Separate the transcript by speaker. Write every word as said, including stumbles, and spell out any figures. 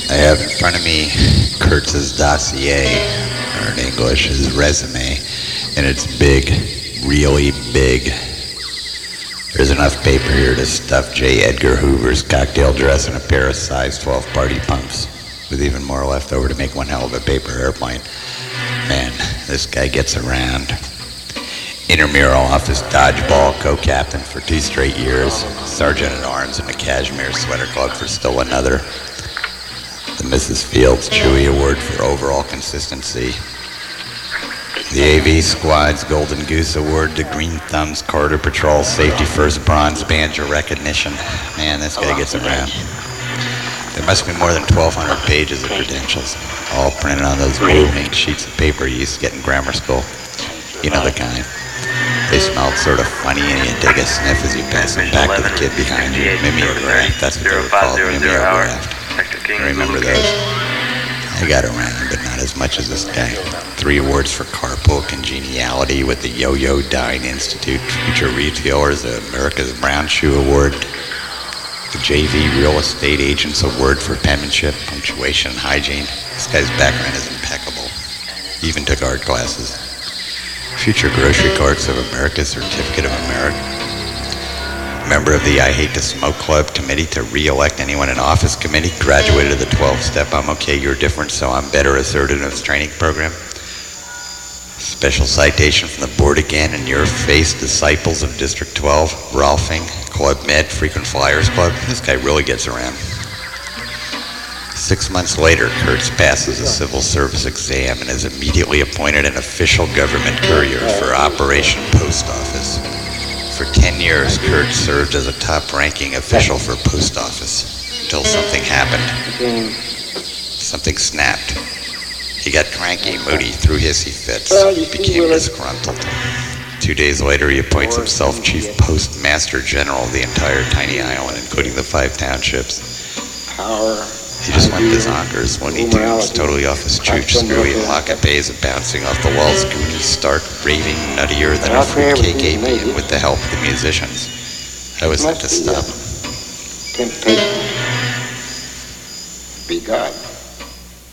Speaker 1: I have in front of me Kurtz's dossier, or in English, his resume, and it's big, really big. There's enough paper here to stuff J. Edgar Hoover's cocktail dress and a pair of size twelve party pumps, with even more left over to make one hell of a paper airplane. Man, this guy gets around. Intramural office dodgeball co-captain for two straight years, sergeant at arms in the Cashmere Sweater Club for still another. The Missus Fields Chewy Award for overall consistency. The A V Squad's Golden Goose Award, the Green Thumbs Carter Patrol Safety First Bronze Badge of Recognition. Man, this guy gets around. There must be more than twelve hundred pages of credentials, all printed on those blue ink sheets of paper you used to get in grammar school. You know the kind. They smelled sort of funny and you dig a sniff as you pass them back to the kid behind you. Mimeograph, that's what they were called, mimeograph. I remember those. I got around, but not as much as this guy. Three awards for carpool congeniality with the Yo-Yo Dine Institute Future Retailers, the America's Brown Shoe Award, the J V Real Estate Agents Award for penmanship, punctuation, and hygiene. This guy's background is impeccable. He even took art classes. Future Grocery Carts of America Certificate of Merit. Member of the I Hate to Smoke Club committee to re-elect anyone in office committee. Graduated of the twelve-step I'm okay, you're different, so I'm better assertiveness training program. Special citation from the board again in your face. Disciples of District twelve. Rolfing. Club Med. Frequent Flyers Club. This guy really gets around. Six months later, Kurtz passes a civil service exam and is immediately appointed an official government courier for Operation Post Office. For ten years, Kurtz served as a top-ranking official for Post Office until something happened. Something snapped. He got cranky, moody, threw hissy fits, became disgruntled. Two days later, he appoints himself chief postmaster general of the entire tiny island, including the five townships.
Speaker 2: Power.
Speaker 1: He just went bazonkers when he was totally off his chooch, screwy and lock-up A's and bouncing off the walls, goony, stark, raving, nuttier than a fruitcake ape with the help of the musicians. I was had to stop him.
Speaker 2: Temptation. Be God.